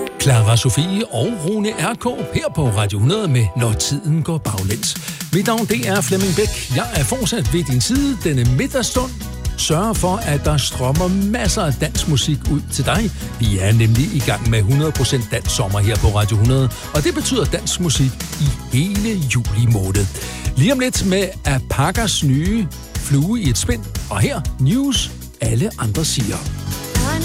Clara Sofie og Rune R.K. her på Radio 100 med Når tiden går baglæns. Mit navn det er Flemming Bæk. Jeg er fortsat ved din side denne middagsstund. Sørg for, at der strømmer masser af dansk musik ud til dig. Vi er nemlig i gang med 100% dansk sommer her på Radio 100, og det betyder dansk musik i hele juli måned. Lige om lidt med Alpacas nye Flue i et spind, og her news alle andre siger.